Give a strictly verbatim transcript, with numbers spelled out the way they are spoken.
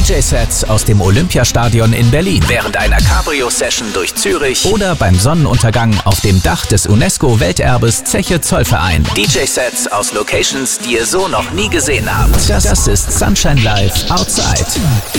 D J-Sets aus dem Olympiastadion in Berlin, während einer Cabrio-Session durch Zürich oder beim Sonnenuntergang auf dem Dach des UNESCO-Welterbes Zeche Zollverein. D J-Sets aus Locations, die ihr so noch nie gesehen habt. Das, das ist Sunshine Live Outside.